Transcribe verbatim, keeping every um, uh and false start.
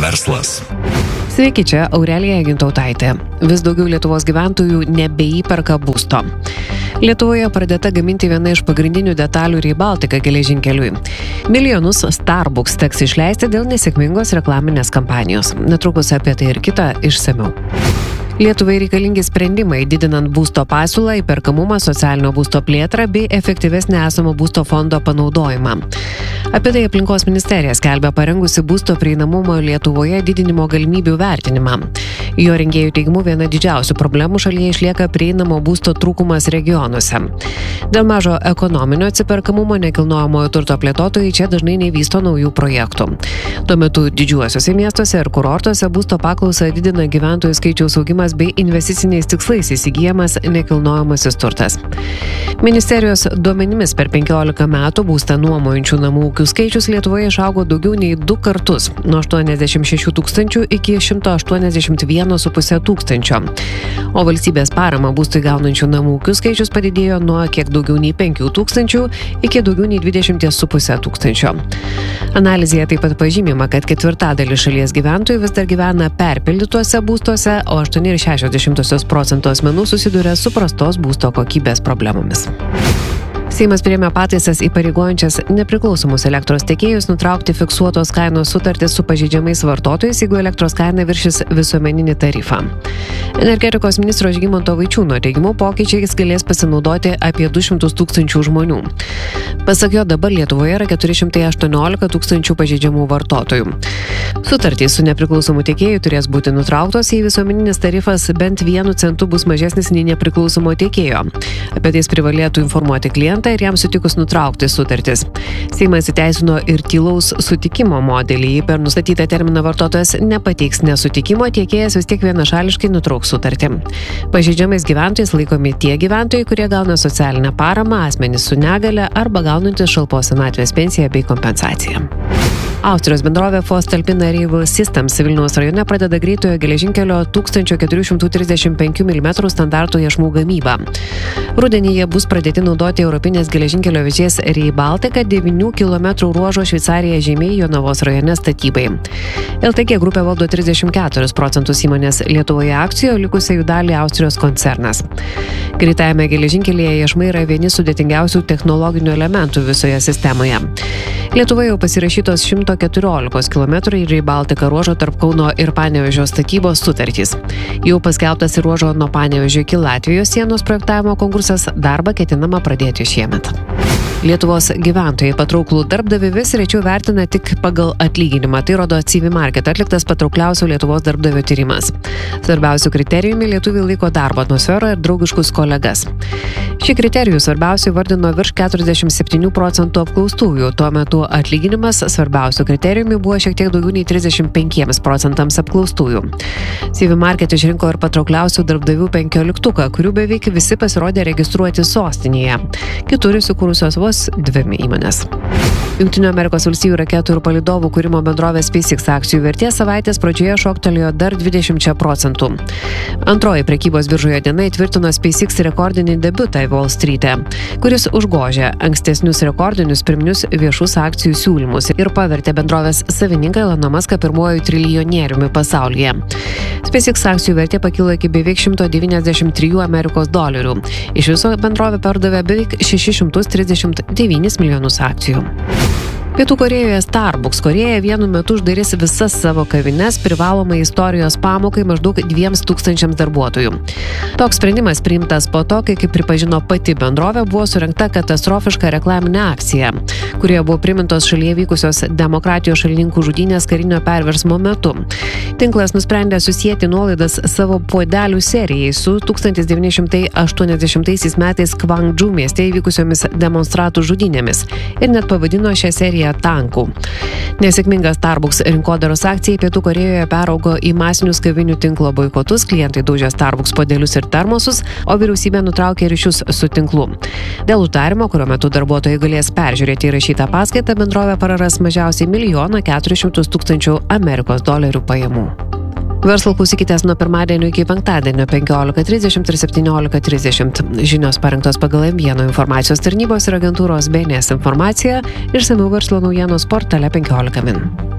verslas. Sveiki, čia Aurelija Gintautaitė. Vis daugiau Lietuvos gyventojų nebeįperka būsto. Lietuvoje pradėta gaminti viena iš pagrindinių detalių Rail Baltica geležinkeliui. Milijonus Starbucks teks išleisti dėl nesėkmingos reklaminės kampanijos. Netrukus apie tai ir kitą išsamiau. Lietuvai reikalingi sprendimai, didinant būsto pasiūlą, įperkamumą, socialinio būsto plėtrą bei efektyvesnį esamo būsto fondo panaudojimą. Apie tai Aplinkos ministerija skelbia parengusi būsto prieinamumo Lietuvoje didinimo galimybių vertinimą. Jo rengėjų teigimu viena didžiausių problemų šalyje išlieka prieinamo būsto trūkumas regionuose. Dėl mažo ekonominio atsiperkamumo nekilnojamojo turto plėtotojai čia dažnai nevysto naujų projektų. Tuo metu didžiuosiuose miestuose ir kurortuose būsto paklausą didina gyventojų skaičiaus augimas bei investiciniais tikslais įsigyjamas nekilnojamasis turtas. Ministerijos duomenimis per penkiolika metų būstą nuomojančių namų ūkių skaičius Lietuvoje išaugo daugiau nei du kartus, nuo aštuoniasdešimt šešių tūkstančių iki šimto aštuoniasdešimt vieno su puse tūkstančio. O valstybės paramą būstui gaunančių namų ūkių skaičius padidėjo nuo kiek daugiau nei penkių tūkstančių iki daugiau nei dvidešimt su puse tūkstančio. Analizėje taip pat pažymima, kad ketvirtadalis šalies gyventojų vis dar gyvena perpildytuose būstuose, o aštuoni ir šešios dešimtosios procento asmenų susiduria su prastos būsto kokybės problemomis. Seimas priėmė pataisas įpareigojančias nepriklausomus elektros tiekėjus nutraukti fiksuotos kainos sutartis su pažeidžiamais vartotojais, jeigu elektros kaina viršys visuomeninį tarifą. Energetikos ministro Žygimanto Vaičiūno teigimu pokyčiais galės pasinaudoti apie du šimtus tūkstančių žmonių. Pasak jo, dabar Lietuvoje yra keturi šimtai aštuoniolika tūkstančių pažeidžiamų vartotojų. Sutartys su nepriklausomu tiekėju turės būti nutrauktos, jei visuomeninis tarifas bent vienu centu bus mažesnis nei nepriklausomo tiekėjo. Apie tai privalėtų informuoti klientą ir jam sutikus nutraukti sutartis. Seimas įteisino ir tylaus sutikimo modelį. Jei per nustatytą terminą vartotojas nepateiks nesutikimo, tiekėjas vis tiek vienašališkai nutrauks sutartį. Pažeidžiamais gyventojais laikomi tie gyventojai, kurie gauna socialinę paramą, asmenys su negale arba gaunantis šalpos senatvės pensiją bei kompensaciją. Austrijos bendrovė Voestalpine Rail Systems Vilniaus rajone pradeda greitojo geležinkelio tūkstantis keturi šimtai trisdešimt penkių milimetrų standarto iešmų gamybą. Rudenį jie bus pradėti naudoti Europinės geležinkelio vėžės Rail Baltica devynių kilometrų ruožo Šveicarija Žemė Jonavos rajone statybai. L T G grupė valdo trisdešimt keturis procentus įmonės Lietuvoje akcijų, likusią jų dalį Austrijos koncernas. Greitajame geležinkelyje iešmai yra vieni sudėtingiausių technologinių elementų visoje sistemoje. Lietuvoje jau pasirašytos šimto keturiolikos kilometrų Rail Baltica ruožo tarp Kauno ir Panevėžio statybos sutartys. Jau paskelbtas ir ruožo nuo Panevėžio iki Latvijos sienos projektavimo konkursas, darbą ketinama pradėti šiemet. Lietuvos gyventojai patrauklų darbdavį vis rečiau vertina tik pagal atlyginimą. Tai rodo C V Market atliktas patraukliausių Lietuvos darbdavio tyrimas. Svarbiausių kriterijumi lietuviai laiko darbo atmosferą ir draugiškus kolegas. Šį kriterijų svarbiausiai vardino virš keturiasdešimt septynių procentų apklaustųjų. Tuo metu atlyginimas svarbiausių kriterijumi buvo šiek tiek daugiau nei trisdešimt penkiems procentams apklaustųjų. C V Market išrinko ir patraukliausių darbdavių penkioliktuką, kurių beveik visi pasirodė registruoti sostinėje. Kitur įsikūrusios vos dvi įmonės. Jungtinių Amerikos valstijų raketų ir palydovų kūrimo bendrovės SpaceX akcijų vertė savaitės pradžioje šoktelėjo dar dvidešimt procentų. Antroji prekybos biržoje diena įtvirtino SpaceX rekordinį debiutą Wall Street'e, kuris užgožė ankstesnius rekordinius pirminius viešus akcijų siūlymus ir pavertė bendrovės savininką Eloną Muską pirmuoju trilijonieriumi pasaulyje. SpaceX akcijų vertė pakilo iki beveik šimto devyniasdešimt trijų Amerikos dolerių. Iš viso bendrovė pardavė beveik šešis šimtus trisdešimt devynis milijonus akcijų. Pietų Korėjoje Starbucks Korėja vienu metu uždarys visas savo kavines privalomai istorijos pamokai maždaug dviems tūkstančiams darbuotojų. Toks sprendimas priimtas po to, kai, kaip pripažino pati bendrovė, buvo surengta katastrofiška reklaminė akcija, kurioje buvo primintos šalyje vykusios demokratijos šalininkų žudynės karinio perversmo metu. Tinklas nusprendė susijęti nuolaidas savo puodelių serijai su tūkstantis devyni šimtai aštuoniasdešimtaisiais metais Kvangdžu mieste įvykusiomis demonstratų žudynėmis ir net pavadino šią seriją tankų. Nesėkminga Starbucks rinkodaros akcija Pietų Korėjoje peraugo į masinius kavinių tinklo boikotus, klientai daužė Starbucks puodelius ir termosus, o vyriausybė nutraukė ryšius su tinklu. Dėl uždarymo, kurio metu darbuotojai galės peržiūrėti įrašytą paskaitą, bendrovė praras mažiausiai milijoną keturis šimtus tūkstančių Amerikos dolerių pajamų. Verslo klausykitės nuo pirmadienio iki penktadienio penkiolika trisdešimt ir septyniolika trisdešimt. Žinios parengtos pagal M vieno informacijos tarnybos ir agentūros B N S informaciją, išsamiau verslo naujienos portale penkiolika min.